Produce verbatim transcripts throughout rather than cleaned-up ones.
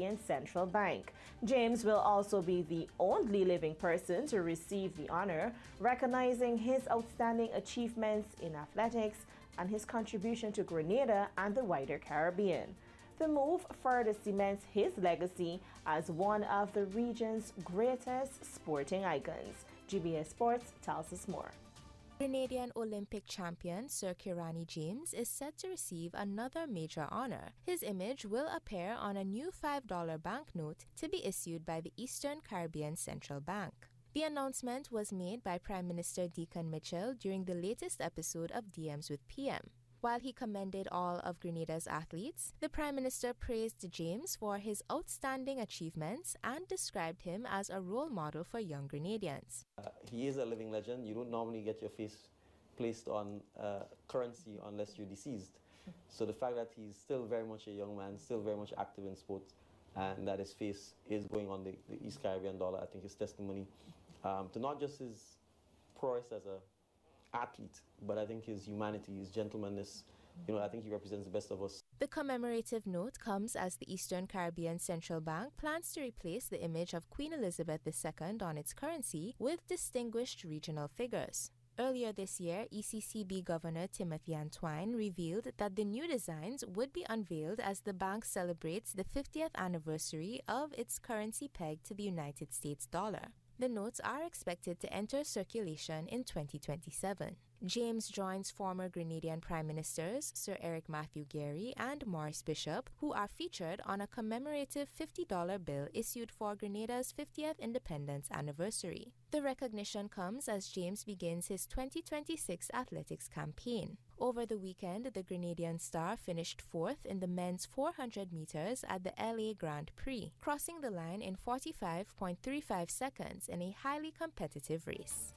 Caribbean Central Bank. James will also be the only living person to receive the honor, recognizing his outstanding achievements in athletics and his contribution to Grenada and the wider Caribbean. The move further cements his legacy as one of the region's greatest sporting icons. G B S Sports tells us more. Grenadian Olympic champion Sir Kirani James is set to receive another major honor. His image will appear on a new five dollar banknote to be issued by the Eastern Caribbean Central Bank. The announcement was made by Prime Minister Deacon Mitchell during the latest episode of D Ms with P M. While he commended all of Grenada's athletes, the Prime Minister praised James for his outstanding achievements and described him as a role model for young Grenadians. Uh, he is a living legend. You don't normally get your face placed on uh, currency unless you're deceased. So the fact that he's still very much a young man, still very much active in sports, and that his face is going on the, the East Caribbean dollar, I think is testimony um, to not just his prowess as a athlete, but I think his humanity, his gentlemanness, you know, I think he represents the best of us. The commemorative note comes as the Eastern Caribbean Central Bank plans to replace the image of Queen Elizabeth the Second on its currency with distinguished regional figures. Earlier this year, E C C B Governor Timothy Antoine revealed that the new designs would be unveiled as the bank celebrates the fiftieth anniversary of its currency pegged to the United States dollar. The notes are expected to enter circulation in twenty twenty-seven. James joins former Grenadian Prime Ministers Sir Eric Matthew Gerry and Maurice Bishop, who are featured on a commemorative fifty dollar bill issued for Grenada's fiftieth independence anniversary. The recognition comes as James begins his twenty twenty-six athletics campaign. Over the weekend, the Grenadian star finished fourth in the men's four hundred meters at the L A Grand Prix, crossing the line in forty-five point three five seconds in a highly competitive race.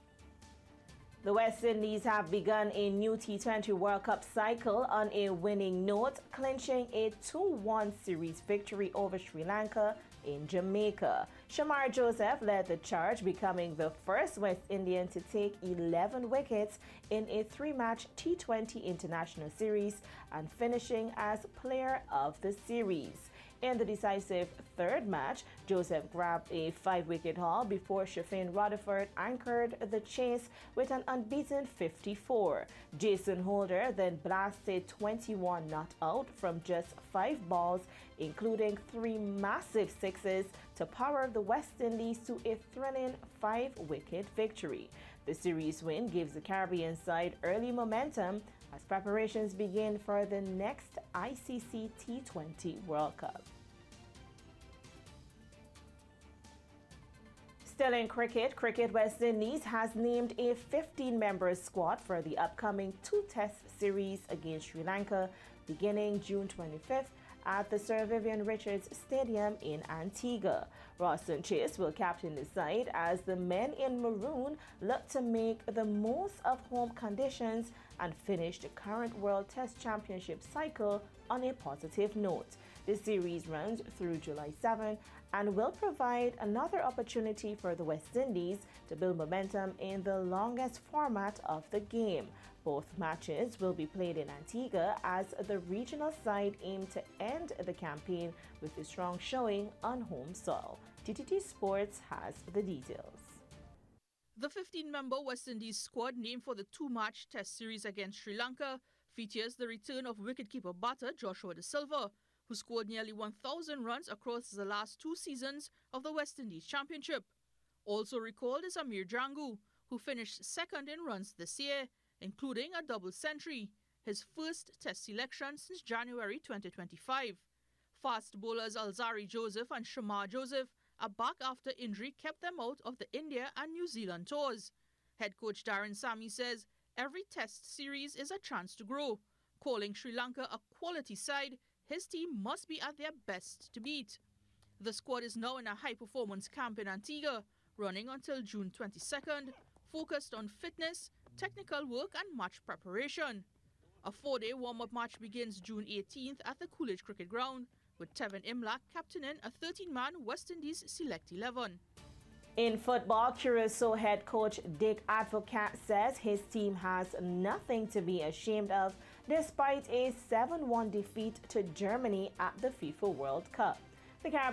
The West Indies have begun a new T twenty World Cup cycle on a winning note, clinching a two one series victory over Sri Lanka in Jamaica. Shamar Joseph led the charge, becoming the first West Indian to take eleven wickets in a three-match T twenty international series and finishing as player of the series. In the decisive third match, Joseph grabbed a five-wicket haul before Shafin Rutherford anchored the chase with an unbeaten fifty-four. Jason Holder then blasted twenty-one not out from just five balls, including three massive sixes, to power the West Indies to a thrilling five-wicket victory. The series win gives the Caribbean side early momentum as preparations begin for the next I C C T twenty World Cup. Still in cricket, Cricket West Indies has named a fifteen-member squad for the upcoming two-test series against Sri Lanka beginning June twenty-fifth at the Sir Vivian Richards Stadium in Antigua. Roston Chase will captain the side as the men in maroon look to make the most of home conditions and finish the current World Test Championship cycle on a positive note. The series runs through July seventh and will provide another opportunity for the West Indies to build momentum in the longest format of the game. Both matches will be played in Antigua as the regional side aim to end the campaign with a strong showing on home soil. T T T Sports has the details. The fifteen-member West Indies squad named for the two-match test series against Sri Lanka features the return of wicketkeeper batter Joshua De Silva, who scored nearly one thousand runs across the last two seasons of the West Indies Championship. Also recalled is Amir Drangu, who finished second in runs this year, including a double century, his first test selection since January twenty twenty-five. Fast bowlers Alzari Joseph and Shamar Joseph are back after injury kept them out of the India and New Zealand tours. Head coach Darren Sammy says every test series is a chance to grow. Calling Sri Lanka a quality side, his team must be at their best to beat. The squad is now in a high-performance camp in Antigua, running until June twenty-second, focused on fitness, technical work and match preparation. A four-day warm-up match begins June eighteenth at the Coolidge Cricket Ground, with Tevin Imlach captaining a thirteen-man West Indies Select eleven. In football, Curacao head coach Dick Advocat says his team has nothing to be ashamed of despite a seven one defeat to Germany at the FIFA World Cup. The